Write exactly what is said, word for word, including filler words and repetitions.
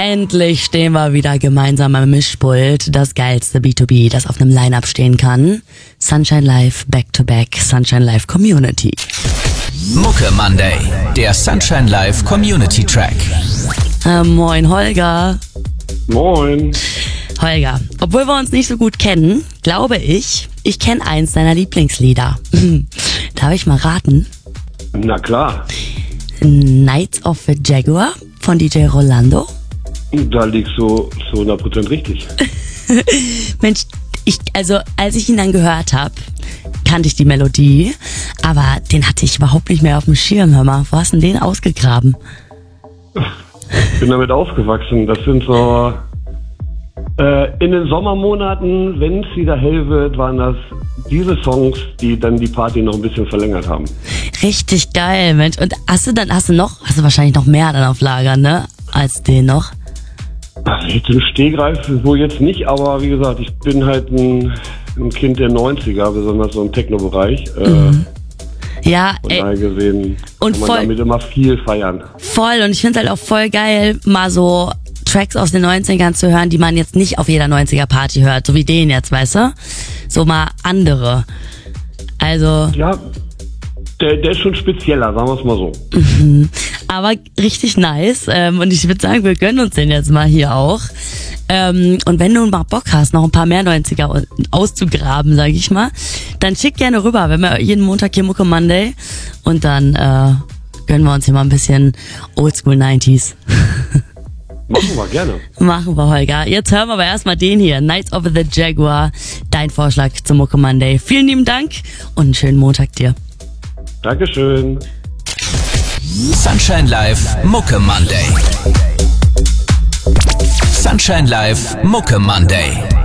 Endlich stehen wir wieder gemeinsam am Mischpult. Das geilste B zwei B, das auf einem Line-Up stehen kann. Sunshine Live, Back to Back, Sunshine Live Community. Mucke Monday, der Sunshine Live Community Track. Äh, moin Holger. Moin. Holger, obwohl wir uns nicht so gut kennen, glaube ich, ich kenne eins deiner Lieblingslieder. Darf ich mal raten? Na klar. Nights of the Jaguar von D J Rolando. Da liegst du zu hundert Prozent richtig. Mensch, ich, also als ich ihn dann gehört habe, kannte ich die Melodie, aber den hatte ich überhaupt nicht mehr auf dem Schirm. Hör mal, wo hast du denn den ausgegraben? Ich bin damit aufgewachsen. Das sind so... Äh, in den Sommermonaten, wenn es wieder hell wird, waren das diese Songs, die dann die Party noch ein bisschen verlängert haben. Richtig geil, Mensch. Und hast du dann, hast du noch, hast du wahrscheinlich noch mehr dann auf Lager, ne? Als den noch? Also jetzt im Stegreif so jetzt nicht, aber wie gesagt, ich bin halt ein, ein Kind der neunziger, besonders so im Techno-Bereich. Mhm. Äh, Ja, von ey. daher gesehen Und kann man voll, damit immer viel feiern. voll. Und ich finde halt auch voll geil, mal so Tracks aus den neunzigern zu hören, die man jetzt nicht auf jeder neunziger-Party hört, so wie den jetzt, weißt du? So mal andere. Also... Ja, der, der ist schon spezieller, sagen wir es mal so. Mhm. Aber richtig nice. Ähm, und ich würde sagen, wir gönnen uns den jetzt mal hier auch. Ähm, und wenn du mal Bock hast, noch ein paar mehr neunziger auszugraben, sag ich mal, dann schick gerne rüber. Wir haben ja jeden Montag hier Mucke Monday. Und dann äh, gönnen wir uns hier mal ein bisschen Oldschool neunziger. Machen wir gerne. Machen wir, Holger. Jetzt hören wir aber erstmal den hier. Nights of the Jaguar. Dein Vorschlag zum Mucke Monday. Vielen lieben Dank und einen schönen Montag dir. Dankeschön. Sunshine Live Mucke Monday. Sunshine Live Mucke Monday.